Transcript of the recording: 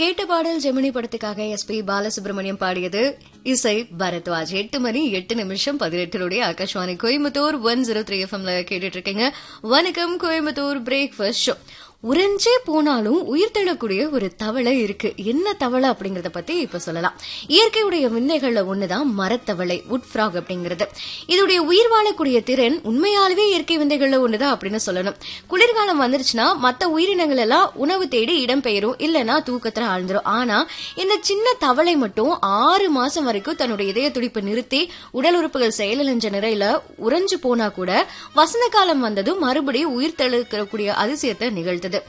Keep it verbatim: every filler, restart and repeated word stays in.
கேட்ட பாடல் ஜெமினி படத்துக்காக எஸ் பி பாலசுப்ரமணியம் பாடியது. இசை பரத்வாஜ். எட்டு மணி எட்டு நிமிஷம் பதினெட்டுடைய Akashvani Coimbatore one zero three எஃப்எம்ல கேட்டுட்டு இருக்கீங்க. வணக்கம் கோயம்புத்தூர் பிரேக்ஃபாஸ்ட் ஷோ. உறைஞ்சே போனாலும் உயிர் தள்ளக்கூடிய ஒரு தவளை இருக்கு. என்ன தவளை அப்படிங்கறத பத்தி இப்ப சொல்லலாம். இயற்கையுடைய விந்தைகள்ல ஒண்ணுதான் மரத்தவளை, வுட் ஃப்ராக் அப்படிங்கிறது. இதோடைய உயிர் வாழக்கூடிய திறன் உண்மையாலுமே இயற்கை விந்தைகள்ல ஒண்ணுதான் அப்படின்னு சொல்லணும். குளிர்காலம் வந்துருச்சுன்னா மத்த உயிரினங்கள் எல்லாம் உணவு தேடி இடம்பெயரும், இல்லைன்னா தூக்கத்துல ஆழ்ந்துரும். ஆனா இந்த சின்ன தவளை மட்டும் ஆறு மாசம் வரைக்கும் தன்னுடைய இதய துடிப்பு நிறுத்தி உடல் உறுப்புகள் செயலிழந்த நிலையில உறைஞ்சு போனா கூட வசந்த காலம் வந்ததும் மறுபடியும் உயிர் தழுக்கக்கூடிய அதிசயத்தை நிகழ்த்து.